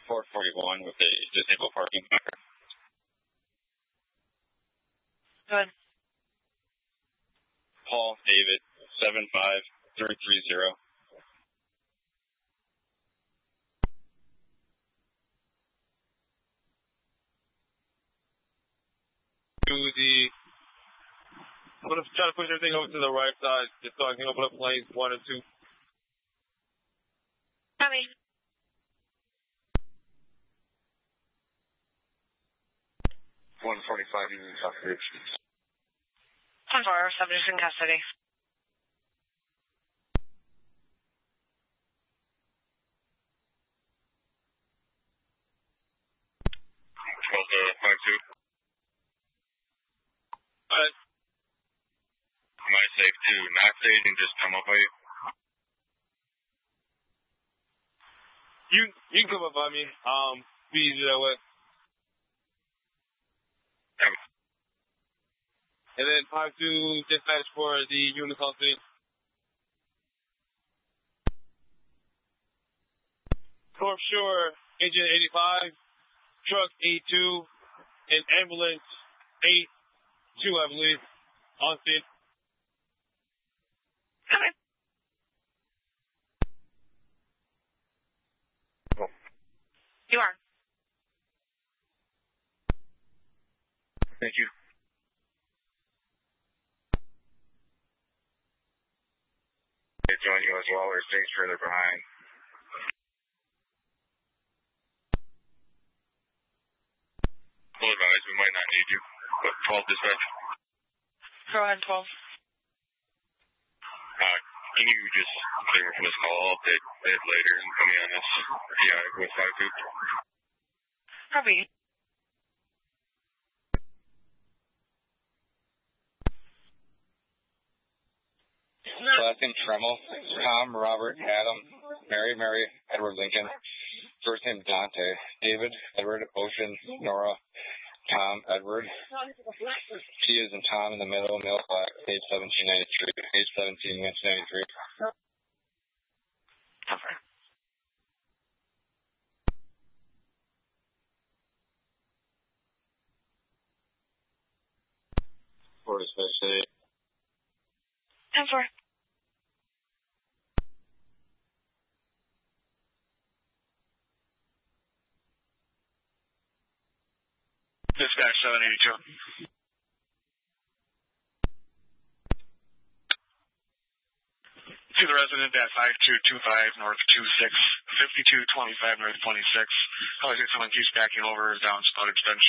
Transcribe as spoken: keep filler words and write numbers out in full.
four forty-one with a disabled parking marker. Good. Paul David, seven five three three zero. To the, I'm going to try to push everything over to the right side just so I can open up lanes one and two. Copy. one forty-five Union Southbridge. ten four, subject in custody. Delta five two. Alright. Am I safe to not stage and just come up by you? You, you can come up by me. Um, be easy that way. Um, And then five two dispatch for the Unicon scene. North Shore, engine eighty-five, truck eight two, and ambulance eight two, I believe, on scene. Okay. You are. Thank you. They join you as well, or stays further behind. Full advise, we might not need you. But twelve dispatch. Go ahead, twelve. Uh, can you just clear me from this call? I'll update it later and come in on this. Yeah, with five two. Copy. Last name Tremel, Tom, Robert, Adam, Mary, Mary, Edward Lincoln. First name Dante, David, Edward, Ocean, Nora, Tom, Edward. T is in Tom in the middle, male black, age seventeen ninety-three, age seventeen nineteen ninety-three. Cover. Four dispatch today. ten four. Dispatch seven eighty-two. To the resident at five two two five North two six, fifty-two twenty-five North twenty-six. Calling someone keeps backing over down Spout Extension.